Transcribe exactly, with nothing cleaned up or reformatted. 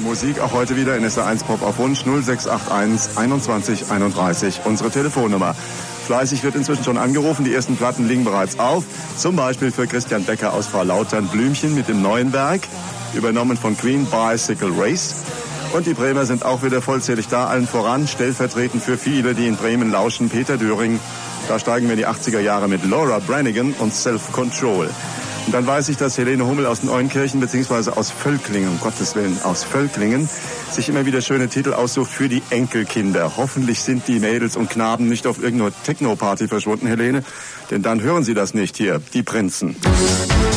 Musik auch heute wieder in S R eins Pop auf Wunsch null sechs acht eins einundzwanzig einunddreißig, unsere Telefonnummer. Fleißig wird inzwischen schon angerufen, die ersten Platten liegen bereits auf. Zum Beispiel für Christian Becker aus Frau Lautern Blümchen mit dem neuen Werk, übernommen von Queen Bicycle Race. Und die Bremer sind auch wieder vollzählig da, allen voran, stellvertretend für viele, die in Bremen lauschen, Peter Döring. Da steigen wir in die achtziger Jahre mit Laura Branigan und Self-Control. Und dann weiß ich, dass Helene Hummel aus Neuenkirchen bzw. aus Völklingen, um Gottes Willen, aus Völklingen, sich immer wieder schöne Titel aussucht für die Enkelkinder. Hoffentlich sind die Mädels und Knaben nicht auf irgendeiner Techno-Party verschwunden, Helene, denn dann hören sie das nicht hier, die Prinzen.